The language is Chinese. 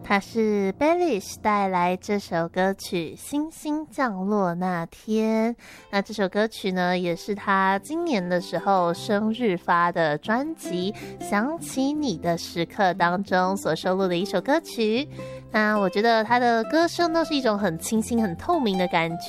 他是 Bellish 带来这首歌曲《星星降落那天》。那这首歌曲呢，也是他今年的时候生日发的专辑《想起你的时刻》当中所收录的一首歌曲。那我觉得他的歌声都是一种很清新、很透明的感觉。